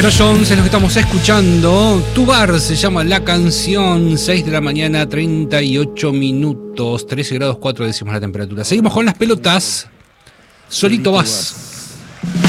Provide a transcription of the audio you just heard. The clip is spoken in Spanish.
Jones es lo que estamos escuchando. Tu bar se llama la canción. 6 de la mañana, 38 minutos. 13 grados 4 décimos la temperatura. Seguimos con las pelotas. Solito vas.